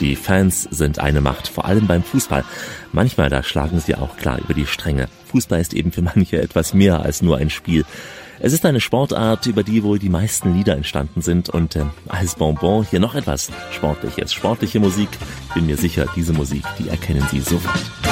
Die Fans sind eine Macht, vor allem beim Fußball. Manchmal, da schlagen sie auch klar über die Stränge. Fußball ist eben für manche etwas mehr als nur ein Spiel. Es ist eine Sportart, über die wohl die meisten Lieder entstanden sind und als Bonbon hier noch etwas Sportliches. Sportliche Musik, bin mir sicher, diese Musik, die erkennen Sie sofort.